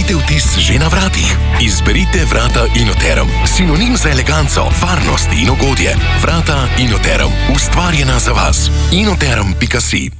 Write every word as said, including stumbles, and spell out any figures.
Imate vtis že na vratih? Izberite vrata Inoterm, sinonim za eleganco, varnost in ugodje. Vrata Inoterm, ustvarjena za vas. inoterm pika si